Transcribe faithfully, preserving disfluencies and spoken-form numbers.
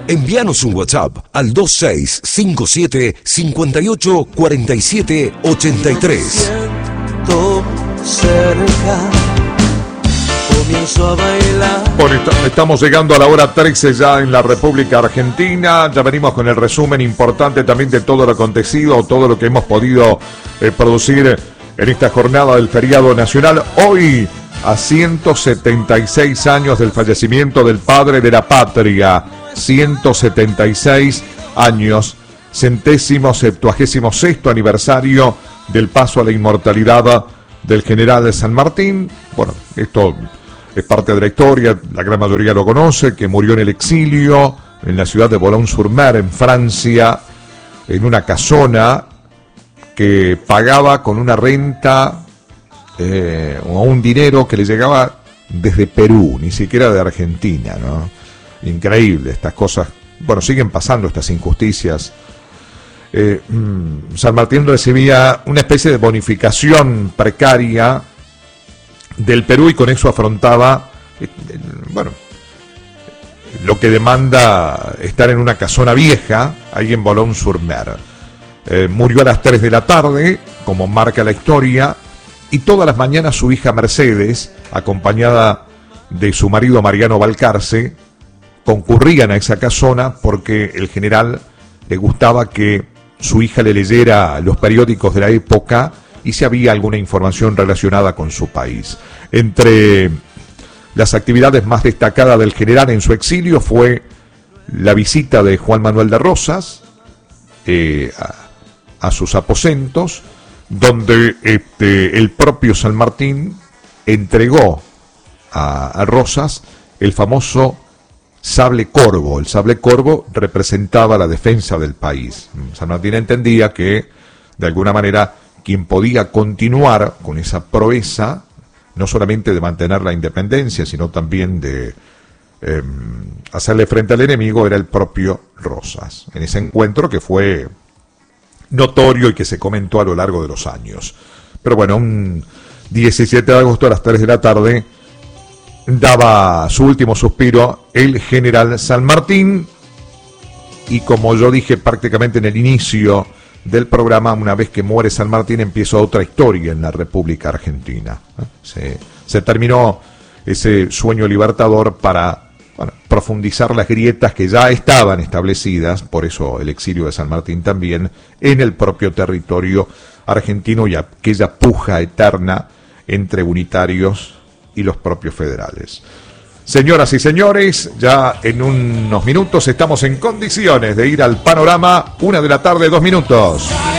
Envíanos un WhatsApp al dos seis cinco siete, cinco ocho, cuatro siete, ocho tres. Cerca, comienzo a bailar. Bueno, estamos llegando a la hora trece ya en la República Argentina. Ya venimos con el resumen importante también de todo lo acontecido, todo lo que hemos podido eh, producir en esta jornada del feriado nacional. Hoy, a ciento setenta y seis años del fallecimiento del padre de la patria, ciento setenta y seis años, centésimo septuagésimo sexto aniversario del paso a la inmortalidad del general de San Martín. Bueno, esto es parte de la historia, la gran mayoría lo conoce, que murió en el exilio, en la ciudad de Boulogne-sur-Mer, en Francia, en una casona que pagaba con una renta eh, o un dinero que le llegaba desde Perú, ni siquiera de Argentina, ¿no? Increíble estas cosas. Bueno, siguen pasando estas injusticias. Eh, San Martín recibía una especie de bonificación precaria del Perú y con eso afrontaba, eh, bueno, lo que demanda estar en una casona vieja, ahí en Boulogne-sur-Mer. Eh, murió a las tres de la tarde, como marca la historia, y todas las mañanas su hija Mercedes, acompañada de su marido Mariano Balcarce, concurrían a esa casona porque el general le gustaba que su hija le leyera los periódicos de la época y si había alguna información relacionada con su país. Entre las actividades más destacadas del general en su exilio fue la visita de Juan Manuel de Rosas eh, a, a sus aposentos, donde este, el propio San Martín entregó a, a Rosas el famoso sable corvo. El sable corvo representaba la defensa del país. San Martín entendía que, de alguna manera, quien podía continuar con esa proeza, no solamente de mantener la independencia, sino también de eh, hacerle frente al enemigo, era el propio Rosas. En ese encuentro que fue notorio y que se comentó a lo largo de los años. Pero bueno, un diecisiete de agosto a las tres de la tarde, daba su último suspiro el general San Martín, y como yo dije prácticamente en el inicio del programa, una vez que muere San Martín empieza otra historia en la República Argentina. Se, se terminó ese sueño libertador para, bueno, profundizar las grietas que ya estaban establecidas, por eso el exilio de San Martín también, en el propio territorio argentino y aquella puja eterna entre unitarios y los propios federales. Señoras y señores, ya en unos minutos estamos en condiciones de ir al panorama. Una de la tarde, dos minutos.